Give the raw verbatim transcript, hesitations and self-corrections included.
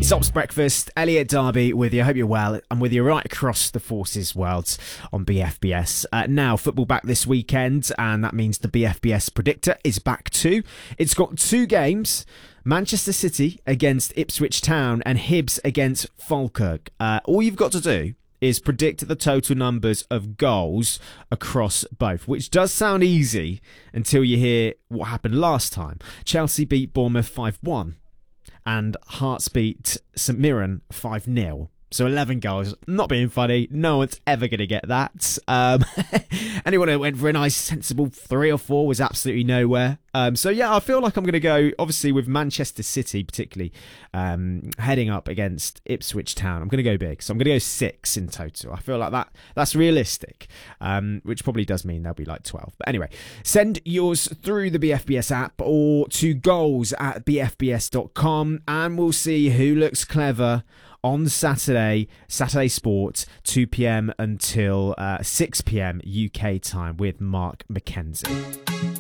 It's Ops Breakfast, Elliot Derby with you. I hope you're well. I'm with you right across the Forces world on B F B S. Uh, now, football back this weekend, and that means the B F B S Predictor is back too. It's got two games. Manchester City against Ipswich Town and Hibs against Falkirk. Uh, all you've got to do is predict the total numbers of goals across both, which does sound easy until you hear what happened last time. Chelsea beat Bournemouth five one and Hearts beat St Mirren five nil. So eleven goals. Not being funny. No one's ever going to get that. Um, anyone who went for a nice, sensible three or four was absolutely nowhere. Um, so, yeah, I feel like I'm going to go, obviously, with Manchester City, particularly, um, heading up against Ipswich Town. I'm going to go big. So I'm going to go six in total. I feel like that that's realistic, um, which probably does mean there'll be like twelve. But anyway, send yours through the B F B S app or to goals at b f b s dot com, and we'll see who looks clever on Saturday, Saturday Sport, two p.m. until uh, six p.m. U K time with Mark McKenzie.